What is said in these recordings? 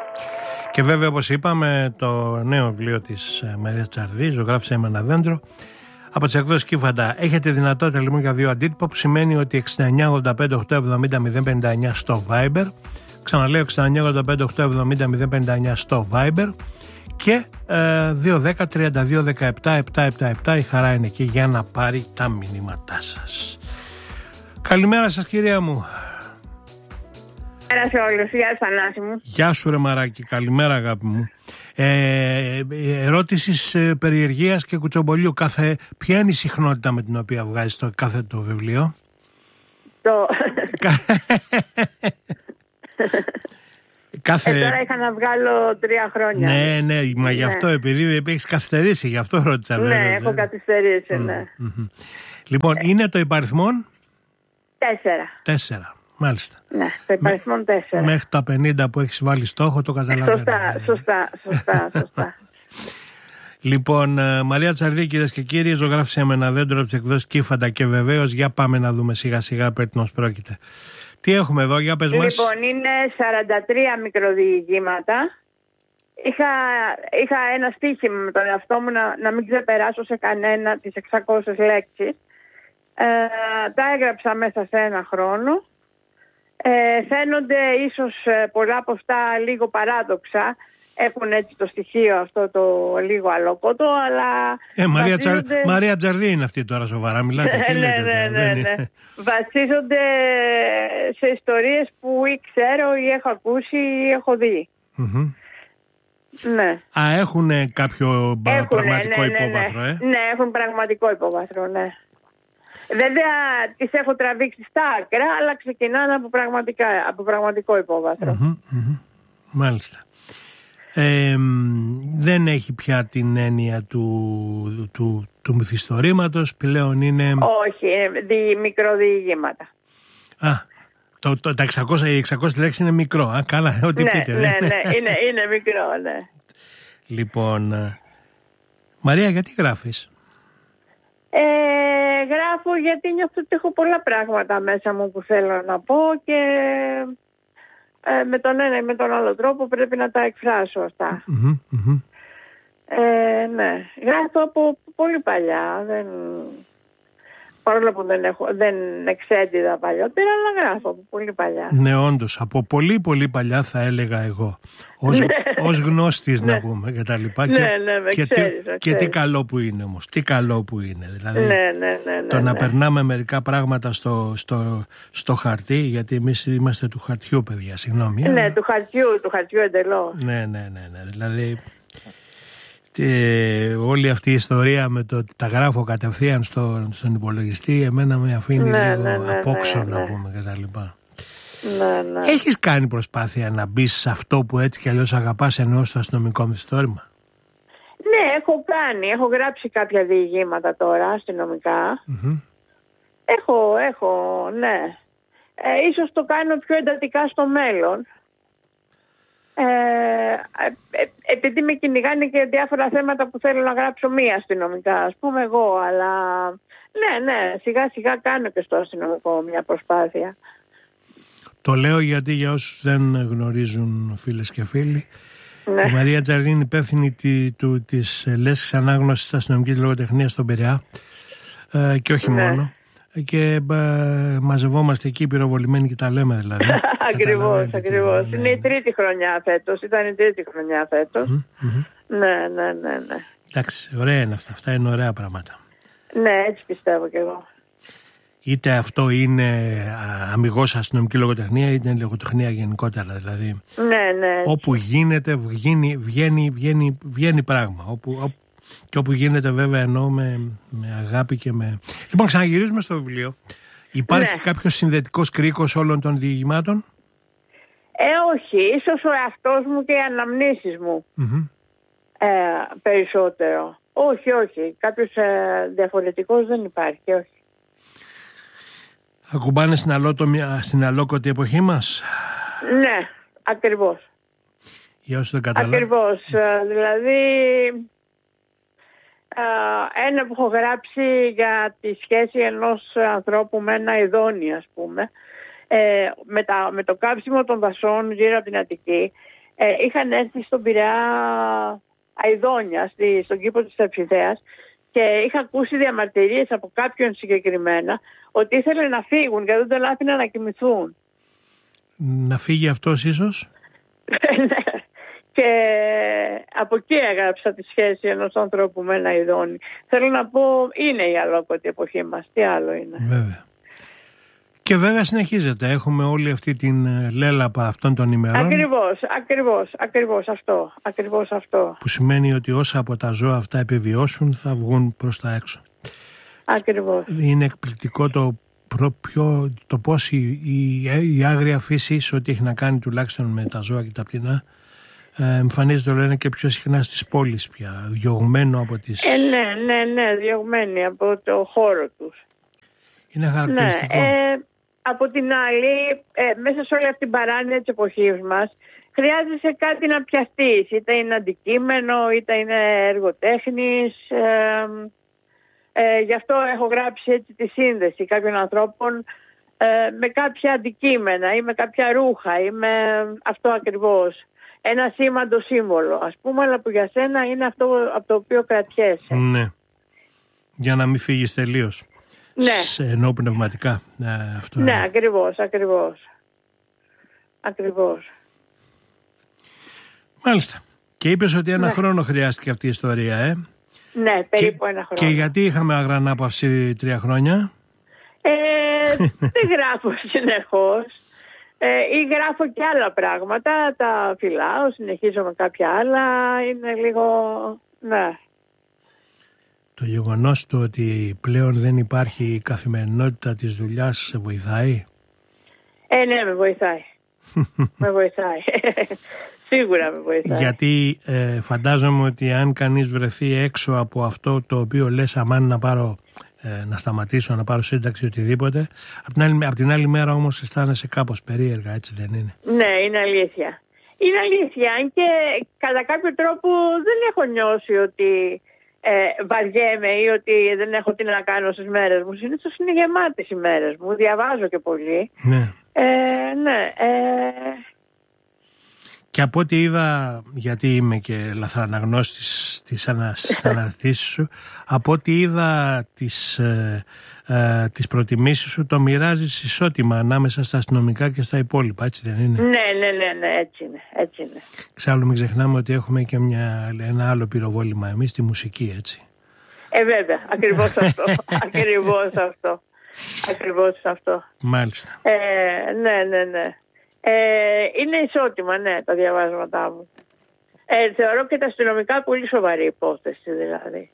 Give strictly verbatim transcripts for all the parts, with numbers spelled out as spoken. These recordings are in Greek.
Και βέβαια, όπως είπαμε, το νέο βιβλίο της Μαρίας Τσαρδί, Ζωγράφισε με ένα δέντρο, από τις εκδόσεις Κύφαντα. Έχετε δυνατότητα λοιπόν για δύο αντίτυπα, που σημαίνει ότι εξήντα εννιά ογδόντα πέντε οχτακόσια εβδομήντα μηδέν πενήντα εννιά στο Viber. Ξαναλέω, εξήντα εννιά ογδόντα πέντε οχτακόσια εβδομήντα μηδέν πενήντα εννιά στο Viber. Και ε, δύο δέκα τριάντα δύο δεκαεπτά επτακόσια εβδομήντα επτά. Η Χαρά είναι εκεί για να πάρει τα μηνύματά σας. Καλημέρα σας, κυρία μου. Καλημέρα σε όλους. Γεια σου, Θανάση μου. Γεια σου, ρε Μαράκι. Καλημέρα, αγάπη μου. Ε, ερώτησης ε, περιεργίας και κουτσομπολιού. Κάθε, ποια είναι η συχνότητα με την οποία βγάζεις το κάθε το βιβλίο? Το... Κάθε... Ε, τώρα είχα να βγάλω τρία χρόνια. Ναι, ναι, μα γι' αυτό, ναι. Επειδή έχεις καθυστερήσει, γι' αυτό ρώτησα. Ναι, βέβαια, έχω καθυστερήσει, mm, ναι. Mm-hmm. Λοιπόν, ε. είναι το υπαριθμόν? Τέσσερα. Τέσσερα, μάλιστα. Ναι, το υπαριθμόν τέσσερα. Μέχρι τα πενήντα που έχεις βάλει στόχο, το καταλαβαίνω. Σωστά, σωστά, σωστά, σωστά. Λοιπόν, Μαρία Τσαρδί, κυρίες και κύριοι, ζωγράφισε με ένα δέντρο από τις εκδόσεις Κύφαντα και βεβαίως για πάμε να δούμε σιγά σιγά περί τίνος πρόκειται. Τι έχουμε εδώ, για πες μας. Λοιπόν, είναι σαράντα τρία μικροδιηγήματα. Είχα, είχα ένα στοίχημα με τον εαυτό μου να, να μην ξεπεράσω σε κανένα τις εξακόσιες λέξεις. Ε, τα έγραψα μέσα σε ένα χρόνο. Ε, φαίνονται ίσως πολλά από αυτά λίγο παράδοξα. Έχουν έτσι το στοιχείο αυτό το λίγο αλόκοτο, αλλά... Ε, Μαρία, βασίζονται... Τσα... Μαρία Τσαρδί είναι αυτή τώρα, σοβαρά μιλάτε. Τι ναι, λέτε, ναι, ναι, ναι. Βασίζονται σε ιστορίες που ή ξέρω ή έχω ακούσει ή έχω δει. Mm-hmm. Ναι. Α, έχουν κάποιο έχουνε, πραγματικό ναι, ναι, υπόβαθρο, ναι. ε? Ναι, έχουν πραγματικό υπόβαθρο, ναι. Βέβαια τις έχω τραβήξει στα άκρα, αλλά ξεκινάνε από, πραγματικά, από πραγματικό υπόβαθρο. Mm-hmm, mm-hmm. Μάλιστα. Ε, δεν έχει πια την έννοια του, του, του μυθιστορήματος, πλέον είναι... Όχι, δι, μικροδιηγήματα. Α, το, το, τα εξακόσια, οι εξακόσιες λέξεις είναι μικρό. Α, καλά, ό,τι ναι, πείτε. Ναι, ναι, είναι, είναι μικρό, ναι. Λοιπόν, Μαρία, γιατί γράφεις? Ε, γράφω γιατί νιώθω ότι έχω πολλά πράγματα μέσα μου που θέλω να πω και... Ε, με τον ένα ή με τον άλλο τρόπο πρέπει να τα εκφράσω αυτά. Mm-hmm, mm-hmm. Ε, ναι, γράφω από πολύ παλιά. Δεν... Παρόλο που δεν, έχω, δεν εξέντιδα παλιότερα, αλλά γράφω από πολύ παλιά. Ναι, όντως, από πολύ πολύ παλιά θα έλεγα εγώ. Ως, ως γνώστης να πούμε και τα λοιπά. Ναι, και, ναι, με και, ξέρεις, τι, και τι καλό που είναι όμως. Τι καλό που είναι. Δηλαδή, ναι, ναι, ναι, ναι, το ναι. να περνάμε μερικά πράγματα στο, στο, στο χαρτί, γιατί εμείς είμαστε του χαρτιού, παιδιά, συγγνώμη. Ναι, αλλά... του χαρτιού, του χαρτιού εντελώς. Ναι, ναι, ναι, ναι. Δηλαδή... Και όλη αυτή η ιστορία με το ότι τα γράφω κατευθείαν στο, στον υπολογιστή εμένα με αφήνει ναι, λίγο ναι, ναι, απόξω, ναι, ναι. να πούμε, και τα λοιπά. Ναι, ναι. Έχεις κάνει προσπάθεια να μπεις σε αυτό που έτσι κι αλλιώς αγαπάς, ενώ στο αστυνομικό μυθιστόρημα? Ναι, έχω κάνει. Έχω γράψει κάποια διηγήματα τώρα αστυνομικά. Mm-hmm. Έχω, έχω, ναι. Ε, ίσως το κάνω πιο εντατικά στο μέλλον. Ε, ε, επειδή με κυνηγάνε και διάφορα θέματα που θέλω να γράψω μία αστυνομικά, ας πούμε εγώ, αλλά ναι, ναι, σιγά σιγά κάνω και στο αστυνομικό μια προσπάθεια. Το λέω γιατί για όσους δεν γνωρίζουν, φίλες και φίλοι, ναι. Η Μαρία Τσαρδί είναι υπεύθυνη τη, του, της λέσχης ανάγνωσης αστυνομικής λογοτεχνίας στον Πειραιά, ε, και όχι ναι. μόνο. Και ε, μαζευόμαστε εκεί πυροβολημένοι και τα λέμε δηλαδή. Ακριβώς, ακριβώς. Είναι η τρίτη χρονιά φέτος. Ήταν η τρίτη χρονιά φέτος. Mm-hmm. Ναι, ναι, ναι, ναι. Εντάξει, ωραία είναι αυτά. Αυτά είναι ωραία πράγματα. Ναι, έτσι πιστεύω κι εγώ. Είτε αυτό είναι αμιγώς αστυνομική λογοτεχνία, είτε είναι λογοτεχνία γενικότερα. Δηλαδή, ναι, ναι. Όπου γίνεται, βγαίνει, βγαίνει, βγαίνει, βγαίνει πράγμα. Όπου, όπου, και όπου γίνεται, βέβαια, εννοώ με, με αγάπη και με. Λοιπόν, ξαναγυρίζουμε στο βιβλίο. Υπάρχει ναι. κάποιος συνδετικός κρίκος όλων των διηγημάτων? Ε, όχι. Ίσως ο εαυτός μου και οι αναμνήσεις μου. Mm-hmm. Ε, περισσότερο. Όχι, όχι. Κάποιος ε, διαφορετικός δεν υπάρχει, όχι. Ακουμπάνε στην, αλότο, στην αλόκοτη εποχή μας? Ναι, ακριβώς. Για όσους δεν καταλάβουν. Ακριβώς. Δηλαδή, ένα που έχω γράψει για τη σχέση ενός ανθρώπου με ένα ειδόνι, ας πούμε, ε, με, τα, με το κάψιμο των δασών γύρω από την Αττική, ε, είχαν έρθει στον Πειραιά Αηδόνια, στη, στον κήπο της Ευθυθέας, και είχα ακούσει διαμαρτυρίες από κάποιον συγκεκριμένα ότι ήθελε να φύγουν και δεν τον άφηνε να κοιμηθούν. Να φύγει αυτός ίσως? Και από εκεί έγραψα τη σχέση ενός ανθρώπου με ένα ειδόνι. Θέλω να πω, είναι η αλόκοτη εποχή μας. Τι άλλο είναι. Βέβαια. Και βέβαια συνεχίζεται. Έχουμε όλη αυτή την λέλαπα αυτών των ημερών. Ακριβώς, ακριβώς, ακριβώς αυτό. Ακριβώς αυτό. Που σημαίνει ότι όσα από τα ζώα αυτά επιβιώσουν θα βγουν προς τα έξω. Ακριβώς. Είναι εκπληκτικό το, προ, πιο, το πώς η, η, η άγρια φύση, ό,τι έχει να κάνει τουλάχιστον με τα ζώα και τα πτηνά, ε, εμφανίζεται, το λένε, και πιο συχνά στις πόλεις πια, διωγμένο από τις... Ε, ναι, ναι, ναι, διωγμένοι από το χώρο τους. Είναι χαρακτηριστικό. Ναι, ε, από την άλλη, ε, μέσα σε όλη αυτή την παράνοια της εποχής μας, χρειάζεσαι κάτι να πιαστείς. Είτε είναι αντικείμενο, είτε είναι έργο τέχνης. Ε, ε, γι' αυτό έχω γράψει έτσι τη σύνδεση κάποιων ανθρώπων ε, με κάποια αντικείμενα ή με κάποια ρούχα ή με αυτό ακριβώς. Ένα σήμαντο σύμβολο, ας πούμε, αλλά που για σένα είναι αυτό από το οποίο κρατιέσαι. Ναι. Για να μην φύγεις τελείως. Ναι. Ενώ πνευματικά. Ε, αυτό ναι, είναι. ακριβώς, ακριβώς. Ακριβώς. Μάλιστα. Και είπες ότι ένα ναι. χρόνο χρειάστηκε αυτή η ιστορία, ε. Ναι, περίπου και, ένα χρόνο. Και γιατί είχαμε αγρανάπαυση τρία χρόνια? Ε, δεν γράφω συνεχώς. Ε, ή γράφω και άλλα πράγματα, τα φυλάω, συνεχίζω με κάποια άλλα, είναι λίγο, ναι. Το γεγονός του ότι πλέον δεν υπάρχει η καθημερινότητα της δουλειάς σε βοηθάει? Ε, ναι, με βοηθάει. με βοηθάει. Σίγουρα με βοηθάει. Γιατί ε, φαντάζομαι ότι αν κανείς βρεθεί έξω από αυτό το οποίο λες, αμάν να πάρω, ε, να σταματήσω, να πάρω σύνταξη, οτιδήποτε, από την άλλη, από την άλλη μέρα όμως αισθάνεσαι κάπως περίεργα, έτσι δεν είναι? Ναι, είναι αλήθεια. Είναι αλήθεια, αν και κατά κάποιο τρόπο δεν έχω νιώσει ότι ε, βαριέμαι ή ότι δεν έχω τι να κάνω στις μέρες μου. Συνήθως είναι γεμάτες οι μέρες μου, διαβάζω και πολύ. Ναι. Ε, ναι, ε... Και από ό,τι είδα, γιατί είμαι και λαθραναγνώστης της αναρτήσεις σου, από ό,τι είδα τις, ε, ε, τις προτιμήσεις σου, το μοιράζεις ισότιμα ανάμεσα στα αστυνομικά και στα υπόλοιπα, έτσι δεν είναι? Ναι, ναι, ναι, ναι, έτσι είναι, έτσι είναι. Εξάλλου μην ξεχνάμε ότι έχουμε και μια, ένα άλλο πυροβόλημα εμείς, τη μουσική, έτσι. Ε, βέβαια, ακριβώς αυτό, ακριβώς αυτό, ακριβώς αυτό. Μάλιστα. Ε, ναι, ναι, ναι. Ε, είναι ισότιμα, ναι, τα διαβάσματά μου. Ε, θεωρώ και τα αστυνομικά πολύ σοβαρή υπόθεση, δηλαδή.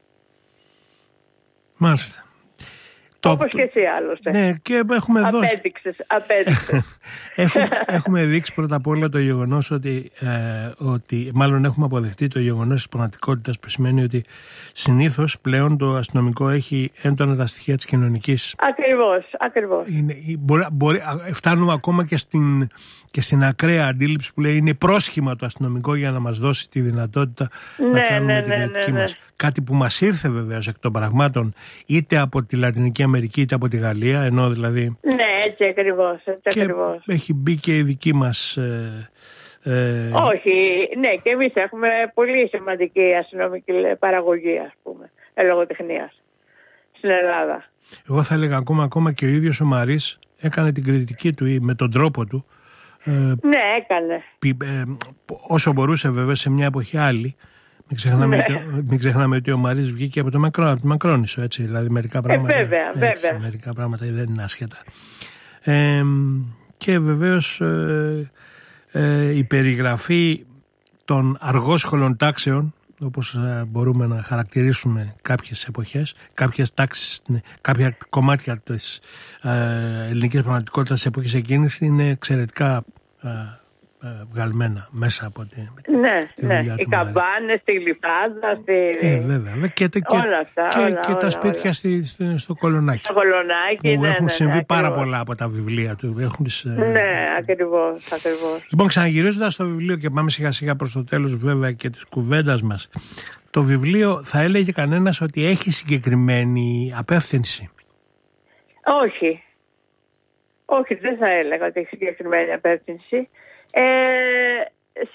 Μάλιστα. Όπως το... και εσύ άλλωστε. Ναι, και έχουμε δώσει. Απέδειξες, απέδειξες. έχουμε, έχουμε δείξει πρώτα απ' όλα το γεγονός ότι, ε, ότι, μάλλον έχουμε αποδεχτεί το γεγονός της πραγματικότητας, που σημαίνει ότι συνήθως πλέον το αστυνομικό έχει έντονα τα στοιχεία της κοινωνικής. Ακριβώς, ακριβώς. Είναι, μπορεί, μπορεί, φτάνουμε ακόμα και στην, και στην ακραία αντίληψη που λέει είναι πρόσχημα το αστυνομικό για να μας δώσει τη δυνατότητα ναι, να κάνουμε ναι, την ναι, κριτική ναι, ναι. μας. Κάτι που μας ήρθε βεβαίως εκ των πραγμάτων είτε από τη Λατινική Αμερική είτε από τη Γαλλία, ενώ δηλαδή... Ναι, έτσι ακριβώς, έτσι και ακριβώς. έχει μπει και η δική μας... Ε, ε... Όχι, ναι, και εμείς έχουμε πολύ σημαντική αστυνομική παραγωγή, ας πούμε, λογοτεχνίας στην Ελλάδα. Εγώ θα έλεγα ακόμα, ακόμα και ο ίδιος ο Μαρίς έκανε την κριτική του με τον τρόπο του. Ε, ναι, έκανε. Ε, όσο μπορούσε βέβαια σε μια εποχή άλλη. Μην ξεχνάμε, ναι. ότι, μην ξεχνάμε ότι ο Μαρίς βγήκε από το, Μακρό, από το Μακρόνισσο, έτσι, δηλαδή μερικά πράγματα, ε, βέβαια, έτσι, βέβαια. μερικά πράγματα δεν είναι άσχετα. Ε, και βεβαίως ε, ε, η περιγραφή των αργόσχολων τάξεων, όπως μπορούμε να χαρακτηρίσουμε κάποιες εποχές, κάποιες τάξεις, κάποια κομμάτια της ε, ελληνικής πραγματικότητας της εποχής εκείνης είναι εξαιρετικά ε, ε, βγαλμένα μέσα από τη, ναι, τη ναι. δουλειά Οι του καμπάνες, τη γλυφάδα, στη... Ε, βέβαια. Και, και, όλα αυτά, και, όλα, και όλα, τα σπίτια όλα. Στη, στη, στο Κολονάκι. Στο Κολονάκι, που ναι, έχουν ναι, συμβεί ναι, πάρα ακριβώς. πολλά από τα βιβλία του. Έχουν τις, ναι, ακριβώς, ακριβώς. Λοιπόν, ξαναγυρίζοντας στο βιβλίο και πάμε σιγά σιγά προς το τέλος βέβαια και της κουβέντας μας. Το βιβλίο θα έλεγε κανένας ότι έχει συγκεκριμένη απεύθυνση? Όχι. Όχι, δεν θα έλεγα ότι έχει συγκεκριμένη απεύθυνση. Ε, σε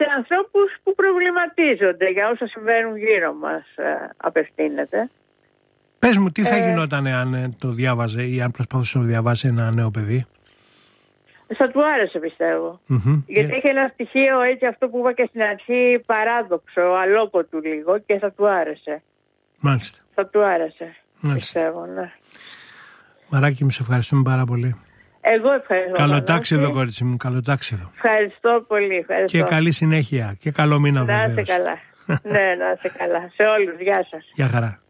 για ανθρώπους που προβληματίζονται, για όσα συμβαίνουν γύρω μας ε, απευθύνεται. Πες μου, τι θα ε, γινόταν αν ε, το διάβαζε ή αν προσπαθούσε να το διαβάσει ένα νέο παιδί? Θα του άρεσε, πιστεύω. Mm-hmm. Γιατί yeah. έχει ένα στοιχείο, έτσι, αυτό που είπα και στην αρχή, παράδοξο, αλόκοτου λίγο, και θα του άρεσε. Μάλιστα. Θα του άρεσε, Μάλιστα. πιστεύω, ναι. Μαράκι μου, σε ευχαριστούμε πάρα πολύ. Εγώ ευχαριστώ. Καλοτάξιδο, κορίτσι μου, καλοτάξιδο. Ευχαριστώ πολύ, ευχαριστώ. Και καλή συνέχεια και καλό μήνα, να βεβαίως. είστε καλά. Ναι, να είστε καλά. Σε όλους, γεια σας. Γεια χαρά.